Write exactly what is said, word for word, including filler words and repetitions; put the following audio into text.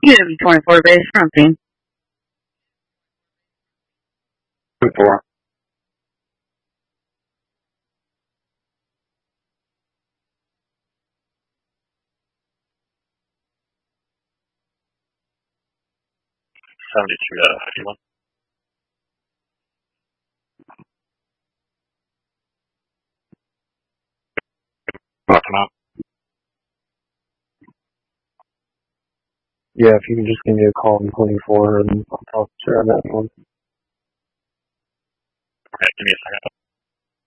U W twenty-four base fronting. Two four. Seventy-two to fifty-one. Bottom out. Yeah, if you can just give me a call in twenty-four and I'll talk to you on that one. Okay, give me a second.